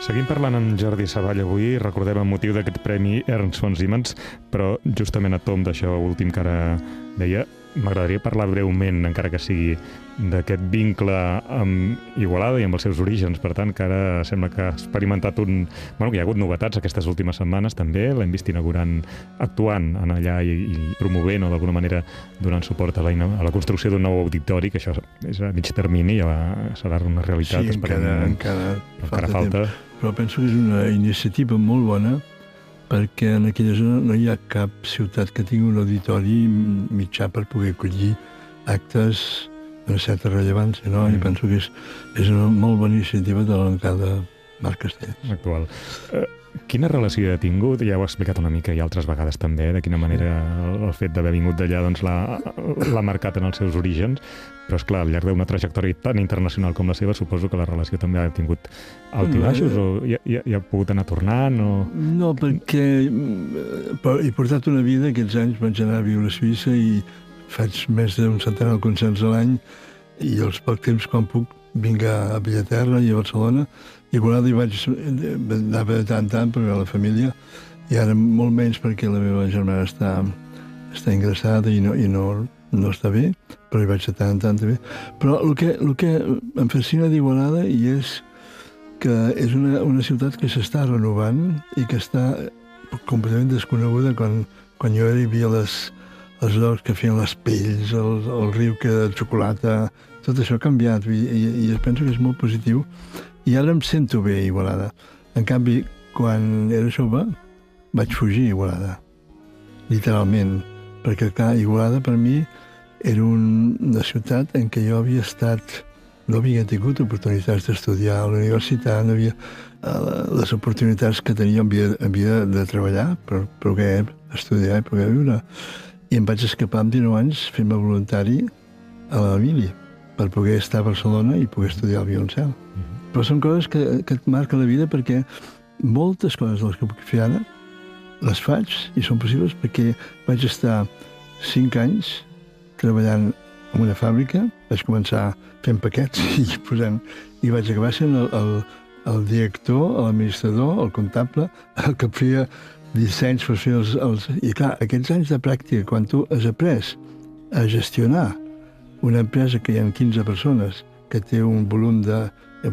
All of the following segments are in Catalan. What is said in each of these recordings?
Seguim parlant amb Jordi Savall avui, recordem amb motiu d'aquest premi Ernst von Siemens, però justament a tom d'això últim que ara deia, m'agradaria parlar breument, encara que sigui, d'aquest vincle amb Igualada i amb els seus orígens. Per tant, que ara sembla que ha experimentat que hi ha hagut novetats aquestes últimes setmanes també, l'hem vist inaugurant, actuant en allà i promovent o d'alguna manera donant suport a la construcció d'un nou auditori, que això és a mig termini, ja serà una realitat. Sí, encara falta. Però penso que és una iniciativa molt bona, perquè en aquella zona no hi ha cap ciutat que tingui un auditori mitjà per poder acollir actes d'una certa rellevància, no? I penso que és una molt bona iniciativa de l'alcalde Marc Castells. Actual. Quina relació ha tingut? Ja ho ha explicat una mica i altres vegades també, de quina manera el fet d'haver vingut d'allà doncs, l'ha marcat en els seus orígens, però és clar, al llarg d'una trajectòria tan internacional com la seva, suposo que la relació també ha tingut alts i baixos, o ja ha pogut anar tornant? O... No, perquè he portat una vida, aquests anys vaig anar a viure a Suïssa i faig més d'un centenar de concerts a l'any, i els poc temps quan puc vinc a Bellaterra i a Barcelona, i a Igualada anava de tant en tant per a la família, i ara molt menys perquè la meva germana està ingressada i no està bé, però hi vaig de tant en tant també. Però el que em fascina d'Igualada i és que és una ciutat que s'està renovant i que està completament desconeguda. Quan jo hi havia les llocs que feien les pells, el riu que de xocolata, tot això ha canviat i penso que és molt positiu. I ara em sento bé a Igualada. En canvi, quan era jove, vaig fugir a Igualada, literalment, perquè clar, Igualada per mi era una ciutat en què jo havia estat, no havia tingut oportunitats d'estudiar a la universitat, no havia les oportunitats que tenia havia de treballar per poder estudiar i poder viure. I em vaig escapar amb 19 anys fent-me voluntari a la Mili per poder estar a Barcelona i poder estudiar el violoncel. Però són coses que et marquen la vida, perquè moltes coses de les que puc fer ara les faig i són possibles perquè vaig estar 5 anys treballant en una fàbrica, vaig començar fent paquets i vaig acabar sent el director, l'administrador, el comptable, el que feia dissenys per fer els... I clar, aquests anys de pràctica, quan tu has après a gestionar una empresa que hi ha 15 persones, que té un volum de...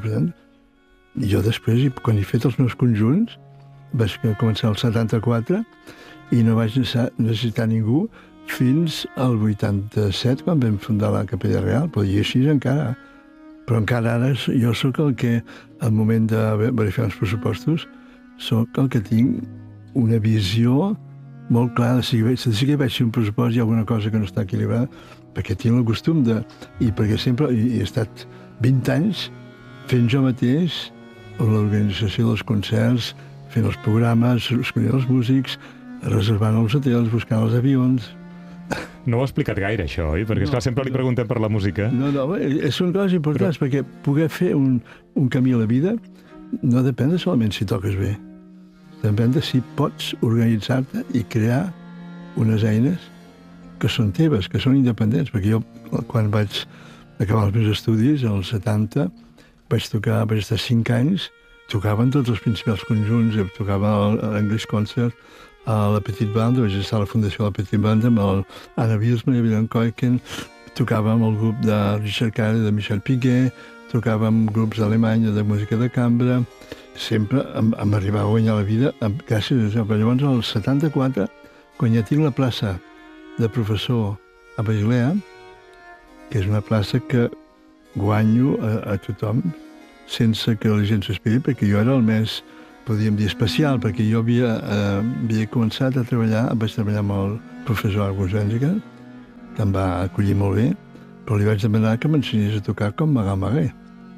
Jo després, quan he fet els meus conjunts, vaig començar el 74 i no vaig necessitar ningú fins al 87, quan vam fundar la Capella Real, però i així encara. Però encara ara jo sóc el que, al moment de verificar els pressupostos, sóc el que tinc una visió molt clara. Si vaig fer un pressupost hi ha alguna cosa que no està equilibrada, perquè tinc el costum de... I perquè sempre he estat 20 anys fent jo mateix l'organització dels concerts, fent els programes, escollint els músics, reservant els hotels, buscant els avions... No ho ha explicat gaire, això, oi? Perquè, esclar, sempre li preguntem per la música. No, són coses importants, perquè poder fer un camí a la vida no depèn de solament si toques bé. Depèn de si pots organitzar-te i crear unes eines que són teves, que són independents. Perquè jo, quan vaig acabar els meus estudis, als 70, vaig estar 5 anys, tocaven tots els principals conjunts, tocava l'English Concert, a la Petite Bande, vaig estar a la fundació de la Petite Bande, amb l'Anna Wielsmann i William Koiken, tocava amb el grup de Richard Carey, de Michel Piguet, tocava amb grups d'Alemanya de música de cambra, sempre em arribava a guanyar la vida gràcies a això. Però llavors, al 74, quan ja tinc la plaça de professor a Basilea, que és una plaça que guanyo a tothom sense que la gent s'esperi, perquè jo era el més, podríem dir, especial, perquè jo havia començat a treballar, vaig treballar amb el professor Argus Wenziger, que em va acollir molt bé, però li vaig demanar que m'ensenyés a tocar com Marat Marais,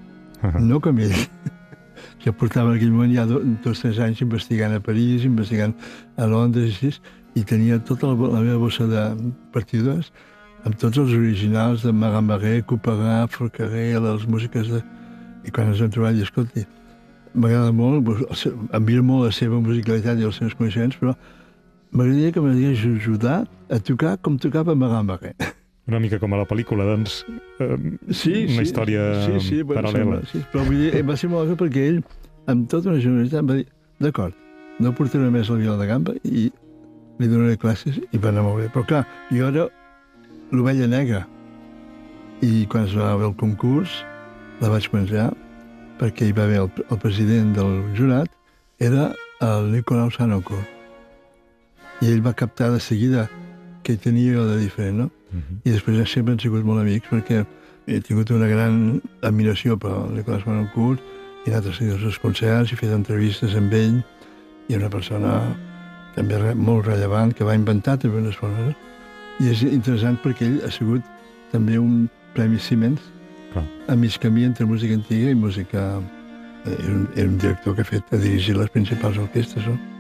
no com ell. Jo portava en aquell moment ja 2 o 3 anys investigant a París, investigant a Londres i tenia tota la meva bossa de partidors amb tots els originals de Marat Marais, Couperin, Forqueray, les músiques de... I quan ens vam trobar, i escolti, m'agrada molt, admiro molt la seva musicalitat i els seus coneixements, però m'agradaria que m'hagués ajudar a tocar com tocava Marat Marais. Una mica com a la pel·lícula, doncs, una història paral·lela. Sí, però vull dir, va ser molt bé perquè ell amb tota una generositat, va dir, d'acord, no portaré més la viola de gamba i li donaré classes i va anar molt bé. Però clar, jo era l'ovella negra i quan es va veure el concurs la vaig menjar perquè hi va haver el president del jurat era el Nicolau Sanoco i ell va captar de seguida què tenia jo de diferent, no? I després sempre han sigut molt amics perquè he tingut una gran admiració per Nicolau Sanoco i he anat a seguir els seus concerts i he fet entrevistes amb ell i una persona també molt rellevant, que va inventar també unes coses. I és interessant perquè ell ha sigut també un Premi Siemens a mig camí entre música antiga i música... Era un director que ha dirigit les principals orquestres, no?